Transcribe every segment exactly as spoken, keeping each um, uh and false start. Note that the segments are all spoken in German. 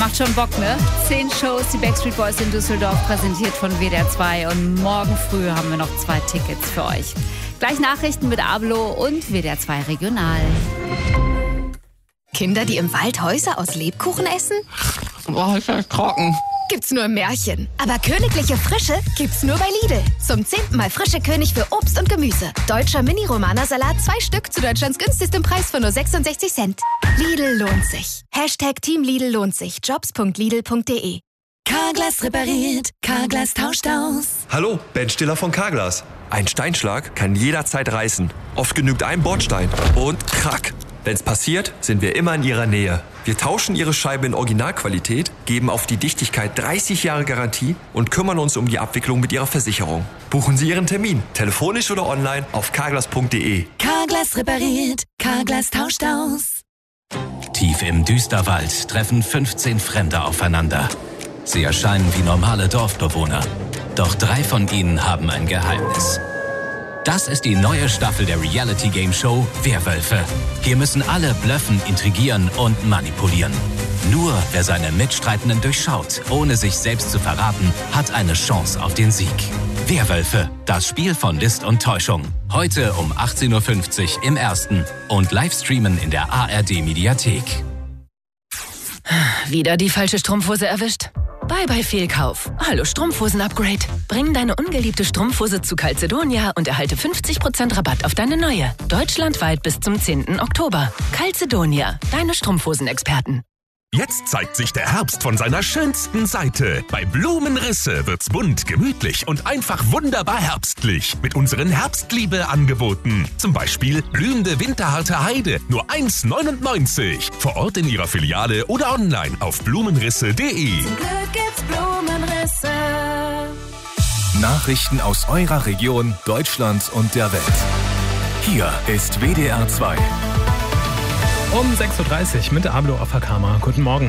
macht schon Bock, ne? Zehn Shows, die Backstreet Boys in Düsseldorf, präsentiert von W D R zwei. Und morgen früh haben wir noch zwei Tickets für euch. Gleich Nachrichten mit Ablo und W D R zwei Regional. Kinder, die im Wald Häuser aus Lebkuchen essen? Boah, ist ja trocken. Gibt's nur im Märchen. Aber königliche Frische gibt's nur bei Lidl. Zum zehnten Mal frische König für Obst und Gemüse. Deutscher Mini-Romana-Salat, zwei Stück zu Deutschlands günstigstem Preis von nur sechsundsechzig Cent. Lidl lohnt sich. Hashtag Team Lidl lohnt sich. Jobs punkt lidl punkt de. Carglass repariert. Carglass tauscht aus. Hallo, Ben Stiller von Carglass. Ein Steinschlag kann jederzeit reißen. Oft genügt ein Bordstein. Und krack. Wenn's passiert, sind wir immer in Ihrer Nähe. Wir tauschen Ihre Scheibe in Originalqualität, geben auf die Dichtigkeit dreißig Jahre Garantie und kümmern uns um die Abwicklung mit Ihrer Versicherung. Buchen Sie Ihren Termin, telefonisch oder online auf carglass punkt de. Carglass repariert. Carglass tauscht aus. Tief im Düsterwald treffen fünfzehn Fremde aufeinander. Sie erscheinen wie normale Dorfbewohner. Doch drei von ihnen haben ein Geheimnis. Das ist die neue Staffel der Reality-Game-Show Werwölfe. Hier müssen alle blöffen, intrigieren und manipulieren. Nur wer seine Mitstreitenden durchschaut, ohne sich selbst zu verraten, hat eine Chance auf den Sieg. Werwölfe, das Spiel von List und Täuschung. Heute um achtzehn Uhr fünfzig im Ersten und Livestreamen in der A R D-Mediathek. Wieder die falsche Strumpfhose erwischt? Bye bye Fehlkauf. Hallo Strumpfhosen-Upgrade. Bring deine ungeliebte Strumpfhose zu Calzedonia und erhalte fünfzig Prozent Rabatt auf deine neue. Deutschlandweit bis zum zehnten Oktober. Calzedonia, deine Strumpfhosenexperten. Jetzt zeigt sich der Herbst von seiner schönsten Seite. Bei Blumenrisse wird's bunt, gemütlich und einfach wunderbar herbstlich. Mit unseren Herbstliebe-Angeboten. Zum Beispiel blühende winterharte Heide, nur eins neunundneunzig. Vor Ort in Ihrer Filiale oder online auf blumenrisse punkt de. Zum Glück gibt's Blumenrisse. Nachrichten aus eurer Region, Deutschland und der Welt. Hier ist W D R zwei. Um sechs Uhr dreißig mit Ablo Afakama. Guten Morgen.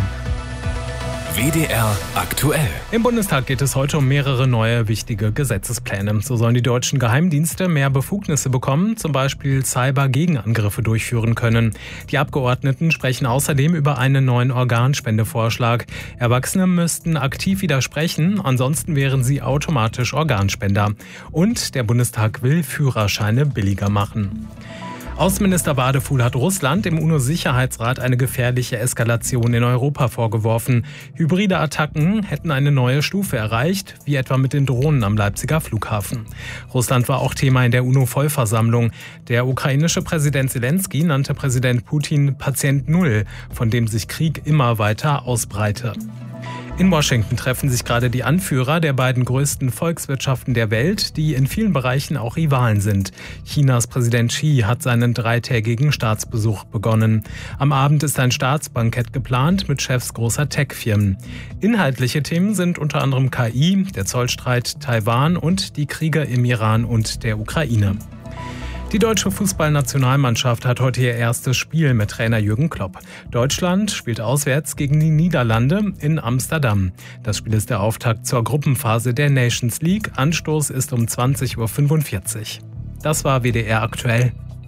W D R aktuell. Im Bundestag geht es heute um mehrere neue wichtige Gesetzespläne. So sollen die deutschen Geheimdienste mehr Befugnisse bekommen, zum Beispiel Cyber-Gegenangriffe durchführen können. Die Abgeordneten sprechen außerdem über einen neuen Organspendevorschlag. Erwachsene müssten aktiv widersprechen, ansonsten wären sie automatisch Organspender. Und der Bundestag will Führerscheine billiger machen. Außenminister Wadefuhl hat Russland im UNO-Sicherheitsrat eine gefährliche Eskalation in Europa vorgeworfen. Hybride Attacken hätten eine neue Stufe erreicht, wie etwa mit den Drohnen am Leipziger Flughafen. Russland war auch Thema in der UNO-Vollversammlung. Der ukrainische Präsident Zelensky nannte Präsident Putin Patient Null, von dem sich Krieg immer weiter ausbreite. In Washington treffen sich gerade die Anführer der beiden größten Volkswirtschaften der Welt, die in vielen Bereichen auch Rivalen sind. Chinas Präsident Xi hat seinen dreitägigen Staatsbesuch begonnen. Am Abend ist ein Staatsbankett geplant mit Chefs großer Tech-Firmen. Inhaltliche Themen sind unter anderem K I, der Zollstreit Taiwan und die Kriege im Iran und der Ukraine. Die deutsche Fußballnationalmannschaft hat heute ihr erstes Spiel mit Trainer Jürgen Klopp. Deutschland spielt auswärts gegen die Niederlande in Amsterdam. Das Spiel ist der Auftakt zur Gruppenphase der Nations League. Anstoß ist um zwanzig Uhr fünfundvierzig. Das war W D R aktuell.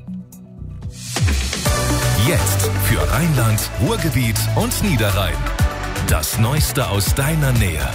Jetzt für Rheinland, Ruhrgebiet und Niederrhein. Das Neueste aus deiner Nähe.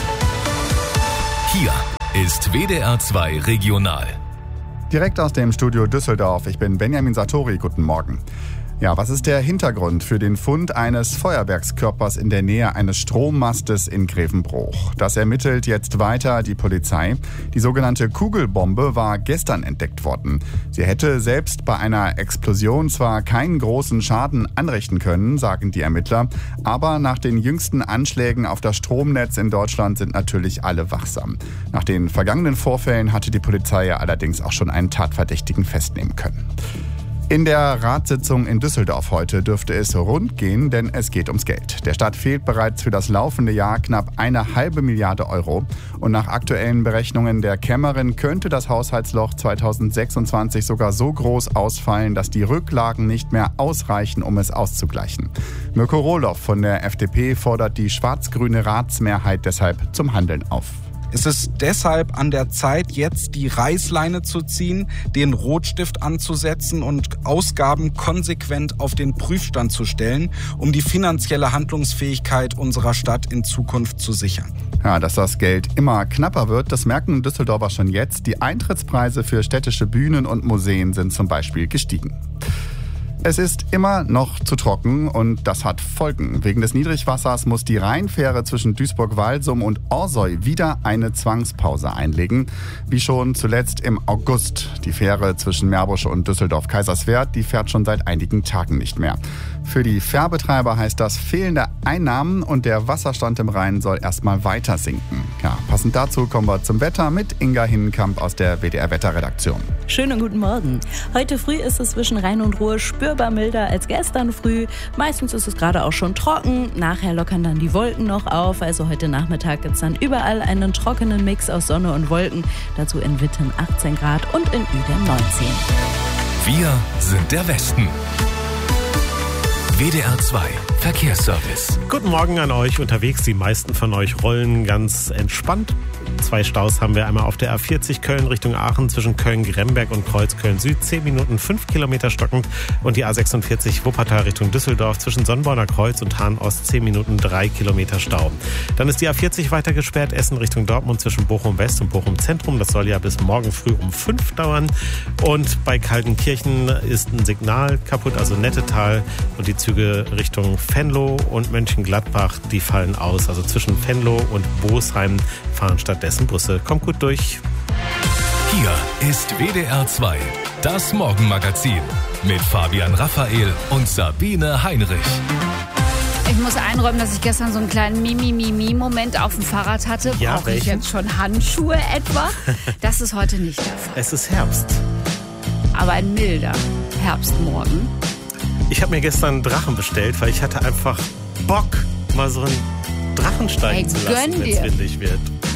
Hier ist W D R zwei Regional. Direkt aus dem Studio Düsseldorf. Ich bin Benjamin Sartori. Guten Morgen. Ja, was ist der Hintergrund für den Fund eines Feuerwerkskörpers in der Nähe eines Strommastes in Grevenbroich? Das ermittelt jetzt weiter die Polizei. Die sogenannte Kugelbombe war gestern entdeckt worden. Sie hätte selbst bei einer Explosion zwar keinen großen Schaden anrichten können, sagen die Ermittler, aber nach den jüngsten Anschlägen auf das Stromnetz in Deutschland sind natürlich alle wachsam. Nach den vergangenen Vorfällen hatte die Polizei ja allerdings auch schon einen Tatverdächtigen festnehmen können. In der Ratssitzung in Düsseldorf heute dürfte es rund gehen, denn es geht ums Geld. Der Stadt fehlt bereits für das laufende Jahr knapp eine halbe Milliarde Euro. Und nach aktuellen Berechnungen der Kämmerin könnte das Haushaltsloch zweitausendsechsundzwanzig sogar so groß ausfallen, dass die Rücklagen nicht mehr ausreichen, um es auszugleichen. Mirko Rohloff von der F D P fordert die schwarz-grüne Ratsmehrheit deshalb zum Handeln auf. Es ist deshalb an der Zeit, jetzt die Reißleine zu ziehen, den Rotstift anzusetzen und Ausgaben konsequent auf den Prüfstand zu stellen, um die finanzielle Handlungsfähigkeit unserer Stadt in Zukunft zu sichern. Ja, dass das Geld immer knapper wird, das merken Düsseldorfer schon jetzt. Die Eintrittspreise für städtische Bühnen und Museen sind zum Beispiel gestiegen. Es ist immer noch zu trocken und das hat Folgen. Wegen des Niedrigwassers muss die Rheinfähre zwischen Duisburg-Walsum und Orsoy wieder eine Zwangspause einlegen. Wie schon zuletzt im August. Die Fähre zwischen Meerbusch und Düsseldorf-Kaiserswerth, die fährt schon seit einigen Tagen nicht mehr. Für die Fährbetreiber heißt das fehlende Einnahmen und der Wasserstand im Rhein soll erstmal weiter sinken. Ja, passend dazu kommen wir zum Wetter mit Inga Hinnenkamp aus der W D R-Wetterredaktion. Schönen guten Morgen. Heute früh ist es zwischen Rhein und Ruhr spürbar milder als gestern früh. Meistens ist es gerade auch schon trocken. Nachher lockern dann die Wolken noch auf. Also heute Nachmittag gibt es dann überall einen trockenen Mix aus Sonne und Wolken. Dazu in Witten achtzehn Grad und in Uedem neunzehn. Wir sind der Westen. W D R zwei Verkehrsservice. Guten Morgen an euch unterwegs. Die meisten von euch rollen ganz entspannt. Zwei Staus haben wir einmal auf der A vierzig Köln Richtung Aachen zwischen Köln-Gremberg und Kreuzköln-Süd. zehn Minuten, fünf Kilometer stockend. Und die A sechsundvierzig Wuppertal Richtung Düsseldorf zwischen Sonnborner Kreuz und Hahn-Ost. zehn Minuten, drei Kilometer Stau. Dann ist die A vierzig weiter gesperrt. Essen Richtung Dortmund zwischen Bochum-West und Bochum-Zentrum. Das soll ja bis morgen früh um fünf dauern. Und bei Kaltenkirchen ist ein Signal kaputt, also Nettetal. Und die Züge Richtung Venlo und Mönchengladbach, die fallen aus. Also zwischen Venlo und Bosheim fahren stattdessen Busse. Kommt gut durch. Hier ist W D R zwei, das Morgenmagazin mit Fabian Raphael und Sabine Heinrich. Ich muss einräumen, dass ich gestern so einen kleinen Mimi-Mimi-Moment auf dem Fahrrad hatte. Ja, brauche ich jetzt schon Handschuhe etwa? Das ist heute nicht der Fall. Es ist Herbst. Aber ein milder Herbstmorgen. Ich habe mir gestern einen Drachen bestellt, weil ich hatte einfach Bock, mal so einen Drachen steigen Hey, zu lassen, wenn es windig wird.